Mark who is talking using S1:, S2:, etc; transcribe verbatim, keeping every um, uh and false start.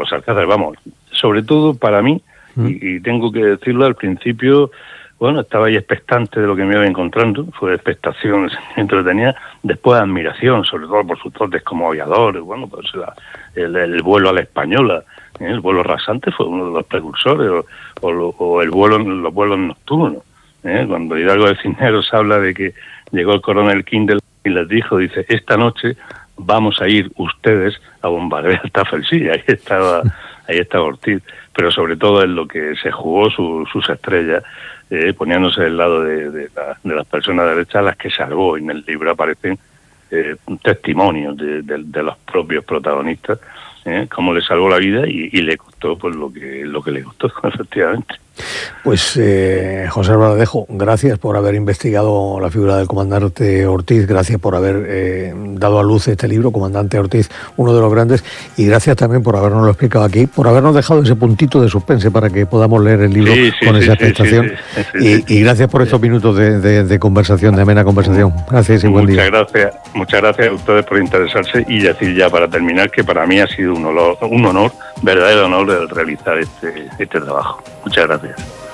S1: los Alcázares, vamos, sobre todo para mí, mm. y, y tengo que decirlo al principio, bueno, estaba ahí expectante de lo que me iba encontrando, fue expectación entretenida, después admiración, sobre todo por sus dotes como aviador, bueno, pues la, el, el vuelo a la española, ¿eh? El vuelo rasante fue uno de los precursores, o, o, lo, o el vuelo, los vuelos nocturnos, ¿eh? Cuando Hidalgo de Cisneros habla de que llegó el coronel Kindle y les dijo, dice, esta noche vamos a ir ustedes a bombardear Tafel, sí, ahí estaba, ahí estaba Ortiz, pero sobre todo en lo que se jugó su, sus estrellas, eh, poniéndose del lado de, de, la, de las personas derechas a las que salvó. En el libro aparecen eh, testimonios de, de, de los propios protagonistas, eh, cómo le salvó la vida y, y le costó pues lo que lo que le costó, efectivamente.
S2: Pues eh, José Albaladejo, gracias por haber investigado la figura del comandante Ortiz, gracias por haber eh, dado a luz este libro, Comandante Ortiz, uno de los grandes, y gracias también por habernoslo explicado aquí, por habernos dejado ese puntito de suspense para que podamos leer el libro sí, sí, con sí, esa expectación, sí, sí, sí, sí, y, y gracias por estos minutos de, de, de conversación, de amena conversación. Gracias y buen
S1: muchas
S2: día.
S1: Gracias, muchas gracias a ustedes por interesarse, y decir ya para terminar que para mí ha sido un honor, un honor verdadero honor el realizar este, este trabajo. Muchas gracias.